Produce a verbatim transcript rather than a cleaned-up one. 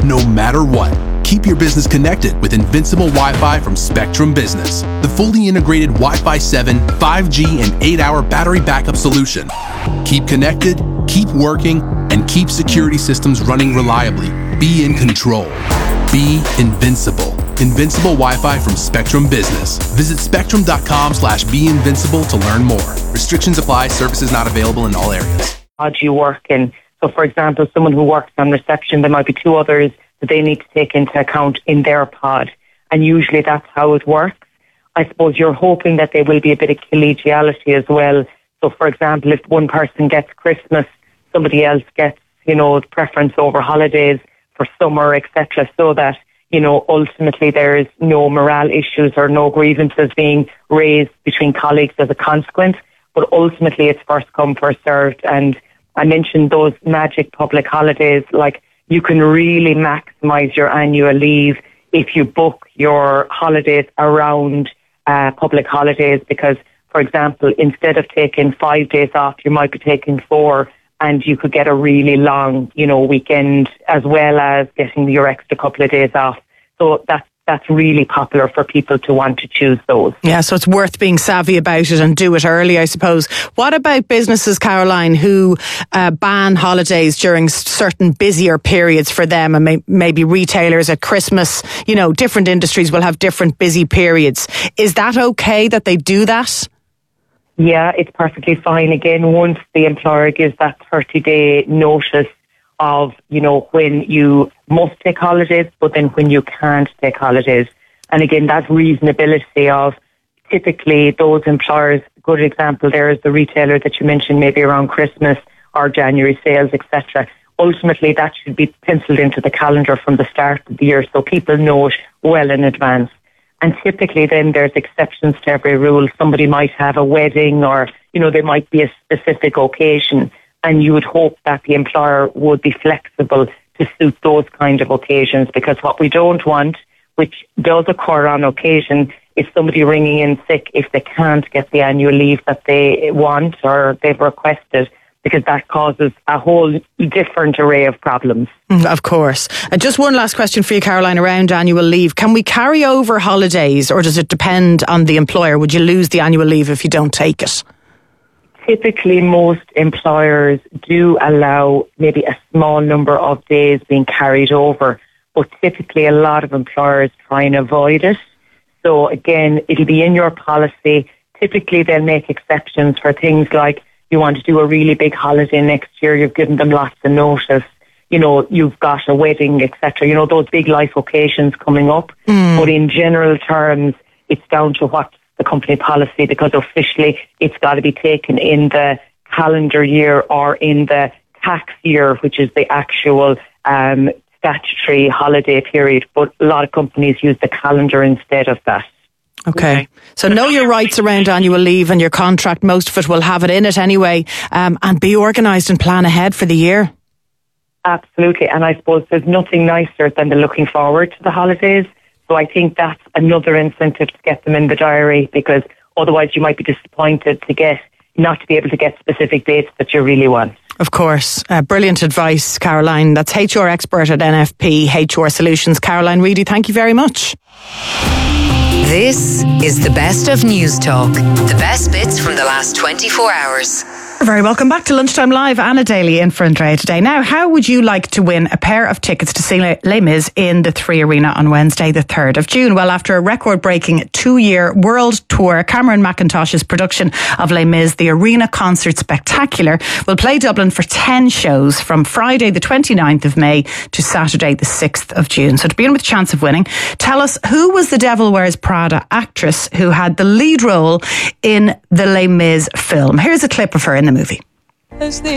no matter what. Keep your business connected with Invincible Wi-Fi from Spectrum Business, the fully integrated Wi-Fi seven, five G, and eight hour battery backup solution. Keep connected, keep working, and keep security systems running reliably. Be in control. Be invincible. Invincible Wi-Fi from Spectrum Business. Visit spectrum.com slash be invincible to learn more. Restrictions apply. Services not available in all areas. How do you work in? So, for example, someone who works on reception, there might be two others that they need to take into account in their pod. And usually that's how it works. I suppose you're hoping that there will be a bit of collegiality as well. So, for example, if one person gets Christmas, somebody else gets, you know, preference over holidays for summer, et cetera, so that, you know, ultimately there is no morale issues or no grievances being raised between colleagues as a consequence. But ultimately it's first come, first served. And I mentioned those magic public holidays, like you can really maximise your annual leave if you book your holidays around uh, public holidays, because, for example, instead of taking five days off, you might be taking four, and you could get a really long, you know, weekend as well as getting your extra couple of days off. So that's that's really popular for people to want to choose those. Yeah, so it's worth being savvy about it and do it early, I suppose. What about businesses, Caroline, who uh, ban holidays during certain busier periods for them, and may- maybe retailers at Christmas? You know, different industries will have different busy periods. Is that okay that they do that? Yeah, it's perfectly fine. Again, once the employer gives that thirty-day notice of, you know, when you must take holidays, but then when you can't take holidays. And again, that reasonability of typically those employers, good example there is the retailer that you mentioned, maybe around Christmas or January sales, et cetera. Ultimately, that should be penciled into the calendar from the start of the year so people know it well in advance. And typically then there's exceptions to every rule. Somebody might have a wedding, or, you know, there might be a specific occasion, and you would hope that the employer would be flexible to suit those kind of occasions, because what we don't want, which does occur on occasion, is somebody ringing in sick if they can't get the annual leave that they want or they've requested, because that causes a whole different array of problems. Of course. Uh, just one last question for you, Caroline, around annual leave. Can we carry over holidays, or does it depend on the employer? Would you lose the annual leave if you don't take it? Typically, most employers do allow maybe a small number of days being carried over, but typically a lot of employers try and avoid it. So again, it'll be in your policy. Typically, they'll make exceptions for things like you want to do a really big holiday next year, you've given them lots of notice, you know, you've got a wedding, et cetera. You know, those big life occasions coming up. Mm. But in general terms, it's down to what the company policy, because officially it's got to be taken in the calendar year or in the tax year, which is the actual um, statutory holiday period. But a lot of companies use the calendar instead of that. Okay. So know your rights around annual leave, and your contract, most of it will have it in it anyway, um, and be organised and plan ahead for the year. Absolutely. And I suppose there's nothing nicer than the looking forward to the holidays. So I think that's another incentive to get them in the diary, because otherwise you might be disappointed to get not to be able to get specific dates that you really want. Of course. Uh, brilliant advice, Caroline. That's H R expert at N F P H R Solutions, Caroline Reedy. Thank you very much. This is the best of News Talk. The best bits from the last twenty-four hours. Very welcome back to Lunchtime Live. Anna Daly in for Andrea today. Now, how would you like to win a pair of tickets to see Les Mis in the Three Arena on Wednesday, the third of June? Well, after a record-breaking two-year world tour, Cameron McIntosh's production of Les Mis, the Arena Concert Spectacular, will play Dublin for ten shows from Friday the twenty-ninth of May to Saturday the sixth of June. So to begin with a chance of winning, tell us, who was the Devil Wears Prada actress who had the lead role in the Les Mis film? Here's a clip of her in the movie.